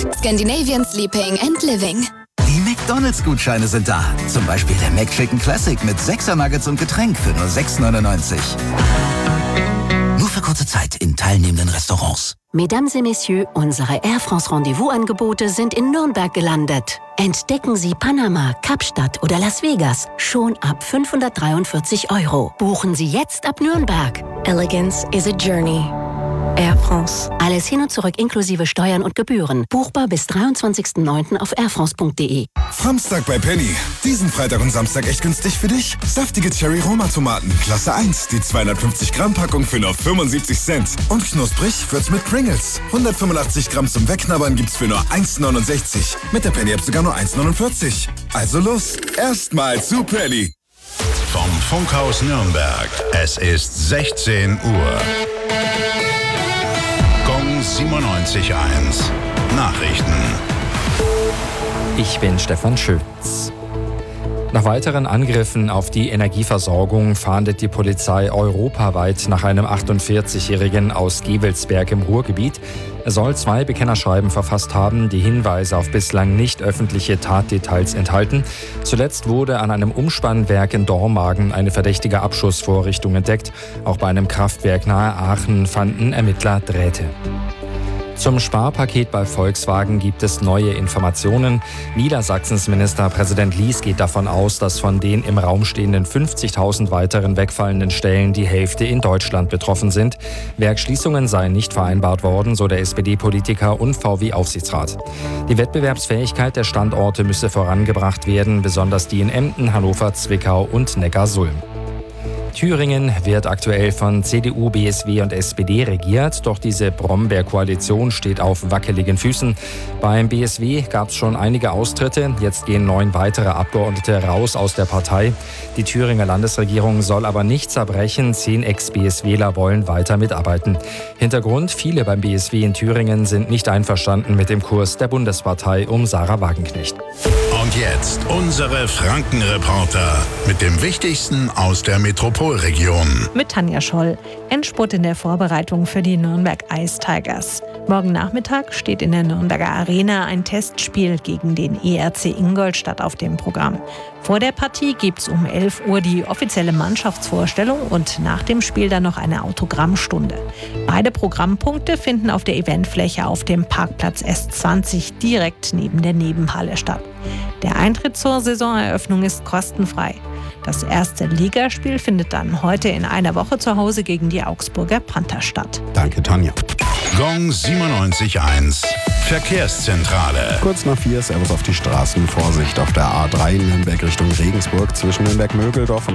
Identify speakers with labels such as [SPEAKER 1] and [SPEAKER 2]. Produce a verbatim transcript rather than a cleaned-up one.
[SPEAKER 1] Scandinavian Sleeping and Living.
[SPEAKER 2] Die McDonalds-Gutscheine sind da. Zum Beispiel der McChicken Classic mit sechser Nuggets und Getränk für nur sechs neunundneunzig. Nur für kurze Zeit in teilnehmenden Restaurants.
[SPEAKER 3] Mesdames et Messieurs, unsere Air France Rendezvous-Angebote sind in Nürnberg gelandet. Entdecken Sie Panama, Kapstadt oder Las Vegas schon ab fünfhundertdreiundvierzig Euro. Buchen Sie jetzt ab Nürnberg.
[SPEAKER 4] Elegance is a journey. Air France.
[SPEAKER 3] Alles hin und zurück inklusive Steuern und Gebühren. Buchbar bis dreiundzwanzigsten neunten auf airfrance punkt de.
[SPEAKER 5] Samstag bei Penny. Diesen Freitag und Samstag echt günstig für dich. Saftige Cherry-Roma-Tomaten, Klasse eins. Die zweihundertfünfzig Gramm Packung für nur fünfundsiebzig Cent. Und knusprig wird's mit Pringles. hundertfünfundachtzig Gramm zum Wegknabbern gibt's für nur eins neunundsechzig. Mit der Penny-App sogar nur eins neunundvierzig. Also los, erstmal zu Penny.
[SPEAKER 6] Vom Funkhaus Nürnberg. Es ist sechzehn Uhr. siebenundneunzig Komma eins Nachrichten.
[SPEAKER 7] Ich bin Stefan Schütz. Nach weiteren Angriffen auf die Energieversorgung fahndet die Polizei europaweit nach einem achtundvierzigjährigen aus Gevelsberg im Ruhrgebiet. Er soll zwei Bekennerschreiben verfasst haben, die Hinweise auf bislang nicht öffentliche Tatdetails enthalten. Zuletzt wurde an einem Umspannwerk in Dormagen eine verdächtige Abschussvorrichtung entdeckt. Auch bei einem Kraftwerk nahe Aachen fanden Ermittler Drähte. Zum Sparpaket bei Volkswagen gibt es neue Informationen. Niedersachsens Ministerpräsident Lies geht davon aus, dass von den im Raum stehenden fünfzigtausend weiteren wegfallenden Stellen die Hälfte in Deutschland betroffen sind. Werksschließungen seien nicht vereinbart worden, so der S P D-Politiker und V W-Aufsichtsrat. Die Wettbewerbsfähigkeit der Standorte müsse vorangebracht werden, besonders die in Emden, Hannover, Zwickau und Neckarsulm. Thüringen wird aktuell von C D U, B S W und S P D regiert, doch diese Brombeer-Koalition steht auf wackeligen Füßen. Beim B S W gab es schon einige Austritte, jetzt gehen neun weitere Abgeordnete raus aus der Partei. Die Thüringer Landesregierung soll aber nicht zerbrechen, zehn Ex-BSWler wollen weiter mitarbeiten. Hintergrund: Viele beim B S W in Thüringen sind nicht einverstanden mit dem Kurs der Bundespartei um Sarah Wagenknecht.
[SPEAKER 6] Und jetzt unsere Frankenreporter mit dem Wichtigsten aus der Metropolregion.
[SPEAKER 8] Mit Tanja Scholl. Endspurt in der Vorbereitung für die Nürnberg Ice Tigers. Morgen Nachmittag steht in der Nürnberger Arena ein Testspiel gegen den E R C Ingolstadt auf dem Programm. Vor der Partie gibt's um elf Uhr die offizielle Mannschaftsvorstellung und nach dem Spiel dann noch eine Autogrammstunde. Beide Programmpunkte finden auf der Eventfläche auf dem Parkplatz S zwanzig direkt neben der Nebenhalle statt. Der Eintritt zur Saisoneröffnung ist kostenfrei. Das erste Ligaspiel findet dann heute in einer Woche zu Hause gegen die Augsburger Panther statt.
[SPEAKER 9] Danke, Tanja.
[SPEAKER 6] Gong siebenundneunzig Komma eins Verkehrszentrale.
[SPEAKER 9] Kurz nach vier, Servus auf die Straßen. Vorsicht auf der A drei Nürnberg Richtung Regensburg zwischen Nürnberg-Mögeldorf und